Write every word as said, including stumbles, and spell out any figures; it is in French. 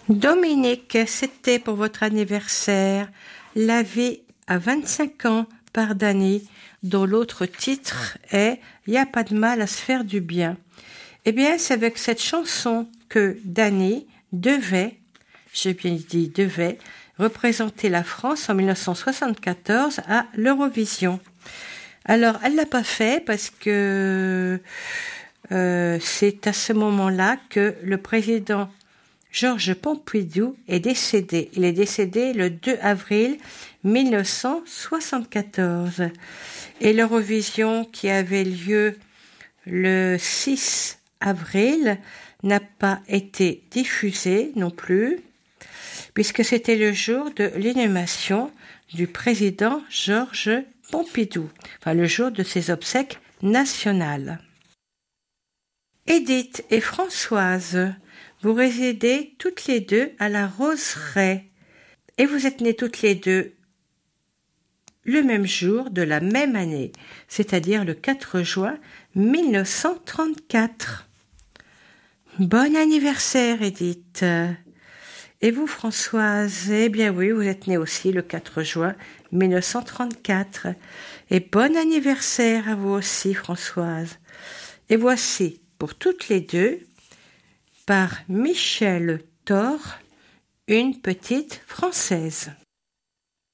Dominique, c'était pour votre anniversaire La vie à vingt-cinq ans par Dany, dont l'autre titre est Y a pas de mal à se faire du bien. Eh bien, c'est avec cette chanson que Dany devait, j'ai bien dit devait, représenter la France en dix-neuf cent soixante-quatorze à l'Eurovision. Alors, elle l'a pas fait parce que euh, c'est à ce moment-là que le président Georges Pompidou est décédé. Il est décédé le deux avril mille neuf cent soixante-quatorze. Et l'Eurovision qui avait lieu le six avril n'a pas été diffusée non plus, puisque c'était le jour de l'inhumation du président Georges Pompidou, enfin le jour de ses obsèques nationales. Édith et Françoise, vous résidez toutes les deux à la Roseraie et vous êtes nées toutes les deux le même jour de la même année, c'est-à-dire le quatre juin mille neuf cent trente-quatre. Bon anniversaire, Édith. Et vous, Françoise? Eh bien oui, vous êtes née aussi le quatre juin mille neuf cent trente-quatre. Et bon anniversaire à vous aussi, Françoise. Et voici, pour toutes les deux, par Michel Thor, une petite Française.